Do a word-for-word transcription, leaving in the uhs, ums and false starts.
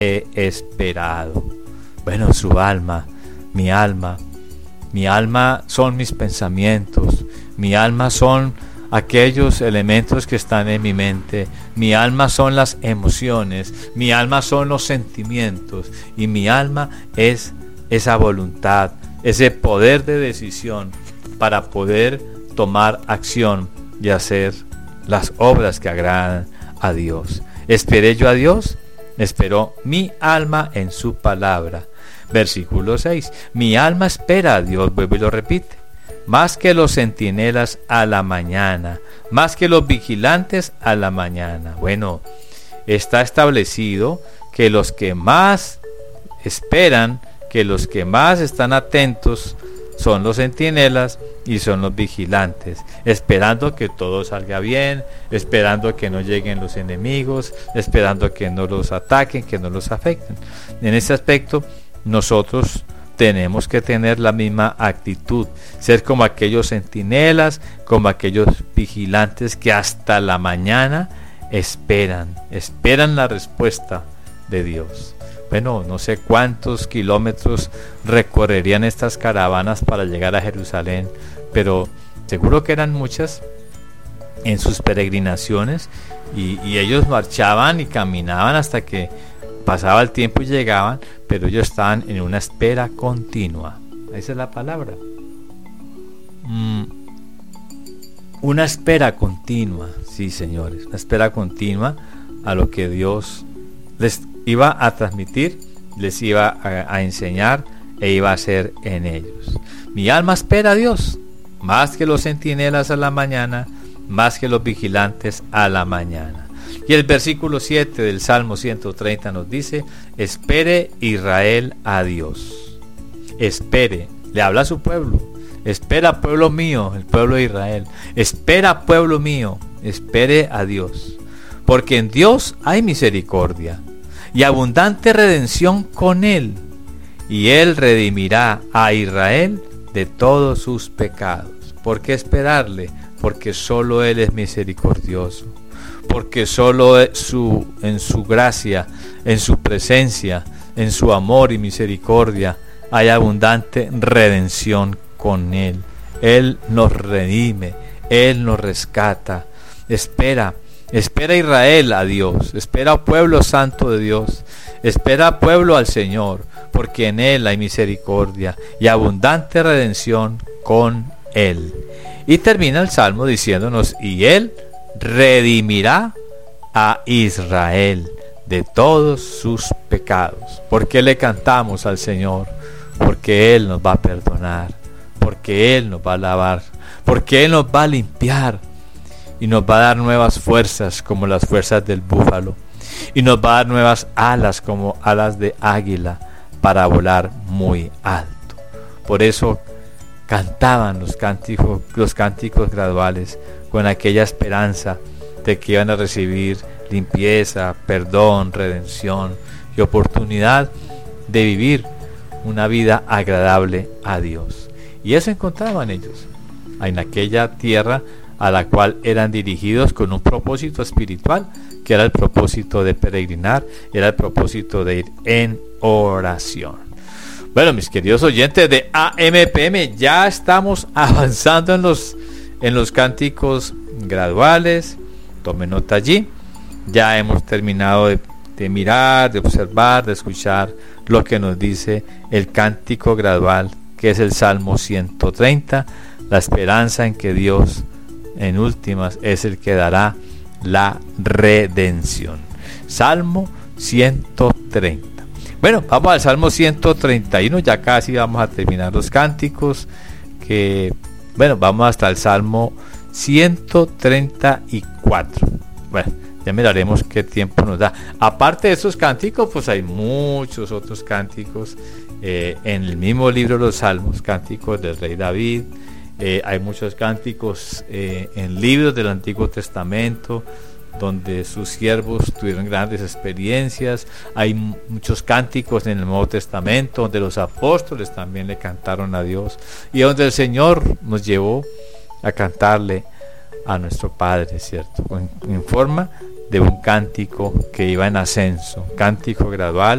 he esperado. Bueno, su alma, mi alma, mi alma son mis pensamientos, mi alma son aquellos elementos que están en mi mente, mi alma son las emociones, mi alma son los sentimientos, y mi alma es esa voluntad, ese poder de decisión para poder tomar acción y hacer las obras que agradan a Dios. ¿Esperé yo a Dios? Esperó mi alma en su palabra. Versículo seis. Mi alma espera a Dios, vuelve y lo repite, más que los centinelas a la mañana, más que los vigilantes a la mañana. Bueno, está establecido que los que más esperan, que los que más están atentos son los centinelas y son los vigilantes, esperando que todo salga bien, esperando que no lleguen los enemigos, esperando que no los ataquen, que no los afecten. En ese aspecto, nosotros tenemos que tener la misma actitud, ser como aquellos centinelas, como aquellos vigilantes que hasta la mañana esperan, esperan la respuesta de Dios. Bueno, no sé cuántos kilómetros recorrerían estas caravanas para llegar a Jerusalén, pero seguro que eran muchas en sus peregrinaciones, y, y ellos marchaban y caminaban hasta que pasaba el tiempo y llegaban, pero ellos estaban en una espera continua. Esa es la palabra. Mm, una espera continua, sí, señores, una espera continua a lo que Dios les iba a transmitir, les iba a, a enseñar e iba a hacer en ellos. Mi alma espera a Dios, más que los centinelas a la mañana, más que los vigilantes a la mañana. Y el versículo siete del Salmo ciento treinta nos dice: espere Israel a Dios. Espere, le habla a su pueblo. Espera, pueblo mío, el pueblo de Israel. Espera, pueblo mío, espere a Dios. Porque en Dios hay misericordia y abundante redención con Él, y Él redimirá a Israel de todos sus pecados. ¿Por qué esperarle? Porque solo Él es misericordioso, porque solo su, en su gracia, en su presencia, en su amor y misericordia hay abundante redención con Él. Él nos redime, Él nos rescata. Espera, espera Israel a Dios, espera pueblo santo de Dios, espera pueblo al Señor, porque en Él hay misericordia y abundante redención con Él. Y termina el Salmo diciéndonos: y Él redimirá a Israel de todos sus pecados. ¿Por qué le cantamos al Señor? Porque Él nos va a perdonar, porque Él nos va a lavar, porque Él nos va a limpiar y nos va a dar nuevas fuerzas como las fuerzas del búfalo, y nos va a dar nuevas alas como alas de águila para volar muy alto. Por eso cantaban los cánticos, los cánticos graduales con aquella esperanza de que iban a recibir limpieza, perdón, redención y oportunidad de vivir una vida agradable a Dios. Y eso encontraban ellos en aquella tierra a la cual eran dirigidos con un propósito espiritual, que era el propósito de peregrinar, era el propósito de ir en oración. Bueno, mis queridos oyentes de A M P M, ya estamos avanzando en los, en los cánticos graduales. Tome nota allí. Ya hemos terminado de, de mirar, de observar, de escuchar lo que nos dice el cántico gradual, que es el Salmo ciento treinta, la esperanza en que Dios en últimas es el que dará la redención. Salmo ciento treinta. Bueno, vamos al Salmo ciento treinta y uno, ya casi vamos a terminar los cánticos, que bueno, vamos hasta el Salmo ciento treinta y cuatro. Bueno, ya miraremos qué tiempo nos da. Aparte de esos cánticos, pues hay muchos otros cánticos eh, en el mismo libro de los Salmos, cánticos del rey David. Eh, hay muchos cánticos eh, en libros del Antiguo Testamento donde sus siervos tuvieron grandes experiencias. Hay m- muchos cánticos en el Nuevo Testamento donde los apóstoles también le cantaron a Dios y donde el Señor nos llevó a cantarle a nuestro Padre, ¿cierto? En, en forma de un cántico que iba en ascenso, cántico gradual